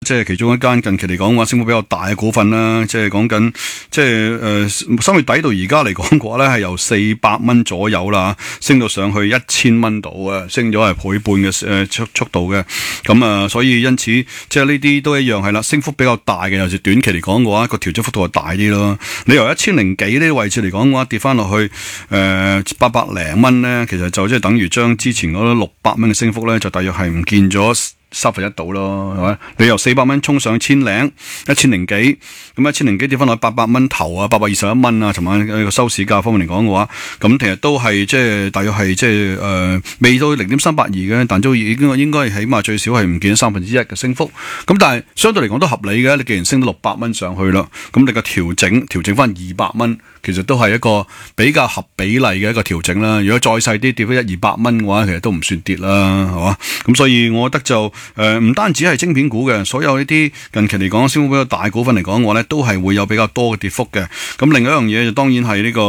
即係其中一間近期嚟講嘅話升幅比較大嘅股份啦，即係講緊即係3月底到而家嚟講嘅話咧，係由400蚊左右啦，升到上去1000蚊度啊，升咗係倍半嘅速度嘅。咁啊，所以因此即係呢啲都一樣係啦，升幅比較大嘅，尤其是短期嚟講嘅話，個調整幅度係大啲咯。你由1000幾呢啲位置嚟講嘅話，跌翻落去800零蚊咧，其實就即係等於將之前嗰600蚊嘅升幅咧，就大約係唔見咗1/3度咯，係咪？你由400蚊衝上1000幾，咁1000幾跌翻落去800蚊頭啊，821蚊啊，尋晚個收市價方面嚟講嘅話，咁其實都係即係大約係即係未到0.382嘅，但都已經應該起碼最少係唔見咗1/3嘅升幅。咁但係相對嚟講都合理嘅，你既然升到600蚊上去啦，咁你個調整翻200蚊，其實都係一個比較合比例嘅一個調整啦。如果再細啲跌翻100-200蚊嘅話，其實都唔算跌啦，係嘛？咁所以我覺得就唔單止係晶片股嘅，所有呢啲近期嚟講升幅比較大股份嚟講，我咧都係會有比較多嘅跌幅嘅。咁另外一樣嘢就當然係呢個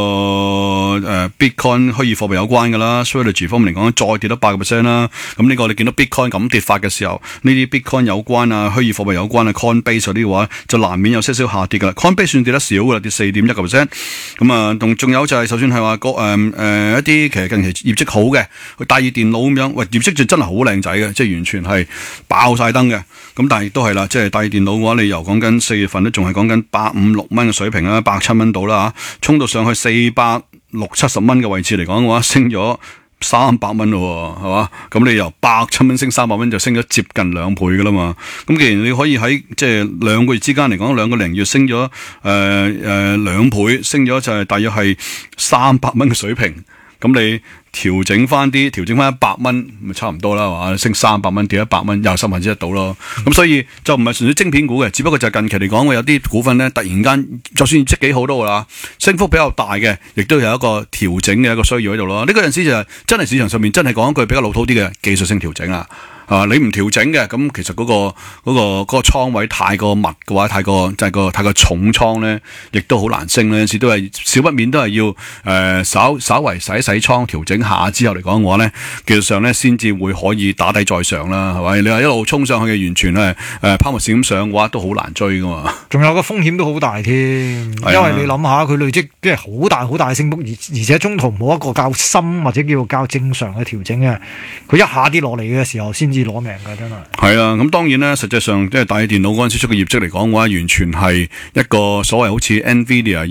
Bitcoin 虛擬貨幣有關㗎啦 ，Strategy 方面嚟講再跌咗8%啦。咁呢個你見到 Bitcoin 咁跌法嘅時候，呢啲 Bitcoin 有關啊、虛擬貨幣有關啊、Coinbase 嗰啲嘅話，就難免有些少下跌㗎啦。Coinbase 算跌得少㗎啦，跌4.1%。咁啊，仲有就係就算係話一啲其實近期業績好嘅，佢帶熱電腦咁樣，喂業績就真係好靚仔嘅，即係完全係爆晒燈嘅。咁但係亦都係啦，即係帶熱電腦嘅話，你由講緊4月份都仲係講緊156蚊嘅水平啦，107蚊到啦嚇，衝到上去460-70蚊嘅位置嚟講嘅話，升咗300蚊咯，係嘛？咁你由107蚊升300蚊，就升咗接近2倍噶啦嘛。咁既然你可以喺即係2個月之間嚟講，2個零月升咗2倍，升咗就係大約係300蚊嘅水平。咁你調整翻100蚊，咪差唔多啦，係嘛？升300蚊，跌100蚊，又1/3到咯。咁所以就唔係純粹晶片股嘅，只不過就係近期嚟講，會有啲股份咧，突然間就算業績幾好都好啦，升幅比較大嘅，亦都有一個調整嘅一個需要喺度咯。呢個陣時就係真係市場上面真係講一句比較老土啲嘅技術性調整啦。你唔調整嘅，咁其實嗰個倉位太過密嘅話，太過重倉咧，亦都好難升咧。有時都係少不免都係要稍為洗倉調整下之後嚟講嘅話咧，技術上咧先至會可以打底再上啦，係咪？你話一路衝上去嘅完全係拋物線咁上嘅話，都好難追噶嘛。仲有個風險都好大添，因為你諗下佢累積即係好大好大嘅升幅，而且中途冇一個較深或者叫較正常嘅調整嘅，佢一下跌落嚟嘅時候先至攞命㗎，真係。係啊，咁當然咧，實際上即係大電腦嗰陣時出嘅業績嚟講嘅話，完全係一個所謂好似 Nvidia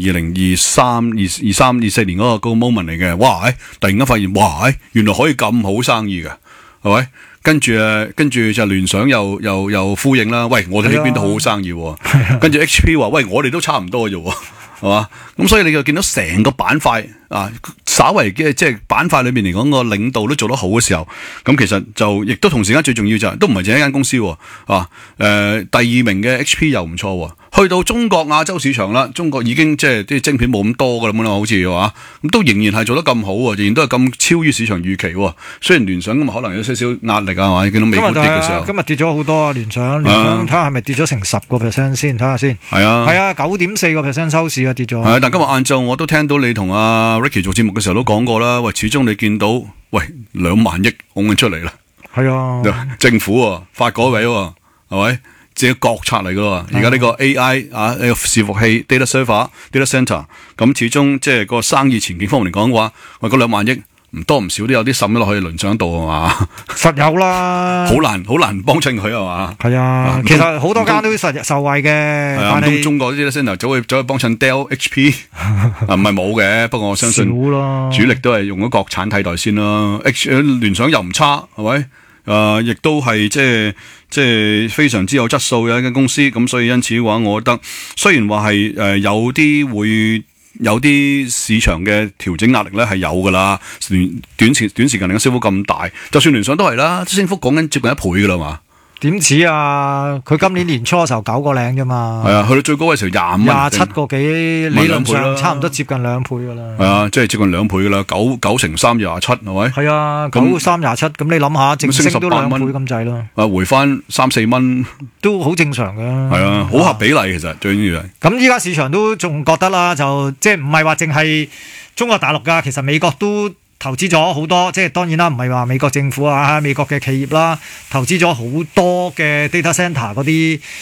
2023-24年嗰個 moment 嚟嘅。哇！突然間發現，哇！原來可以咁好生意㗎，係咪？跟住就聯想又呼應啦。喂，我哋呢邊都好好生意喎。跟住 HP 話，喂，我哋都差唔多嘅啫喎。係嘛？咁所以你就見到成個板塊啊，稍為嘅即係板塊裏面嚟講個領導都做得好嘅時候，咁其實就亦都同時間最重要就係都唔係淨係一間公司喎，第二名嘅 HP 又唔錯喎。去到中國亞洲市場啦，中國已經即係啲晶片冇咁多噶啦，咁好似話咁都仍然係做得咁好喎，仍然都係咁超於市場預期喎。雖然聯想咁可能有少少壓力啊，見到美股跌嘅時候，今日跌咗好多啊！聯想睇下係咪跌咗成10%先，睇下先。係啊，9.4% 收市啊，跌咗。但今日晏晝我都聽到你同阿 Ricky 做節目嘅時候都講過啦，喂，始終你見到2萬億拱緊出嚟啦。係啊，政府發改委係咪？自己國策嚟噶喎，而家呢個 AI 呢個伺服器 data server、data center， 咁始終即係個生意前景方面嚟講嘅話，嗰2萬億唔多唔少都有啲滲咗落去輪上度係嘛？實有啦，好難幫襯佢係嘛？係啊，其實好多間都受惠嘅。係啊，中國啲 data center 走去幫襯 Dell、HP 唔係冇嘅，不過我相信主力都係用咗國產替代先啦。聯想又唔差係咪？亦都係即係非常之有質素嘅一間公司，咁所以因此嘅話，我覺得雖然話係有啲市場嘅調整壓力咧係有噶啦，短時間嚟講升幅咁大，就算聯想都係啦，升幅講緊接近1倍噶啦嘛。點似啊？佢今年年初嘅時候9個零啫嘛。係啊，去到最高嘅時候25蚊，27個幾，理論上差唔多接近2倍噶啦。係啊，即係接近2倍噶啦，9乘3就27，係咪？係啊，9、3、27，咁你諗下，正升都2倍咁滯咯。回翻3-4蚊都好正常嘅。係啊，好合比例其實最緊要係。咁依家市場都仲覺得啦，就即係唔係話淨係中國大陸㗎，其實美國都投資咗好多，即係當然啦，唔係話美國政府啊，美國嘅企業啦，投資咗好多嘅 data center 嗰啲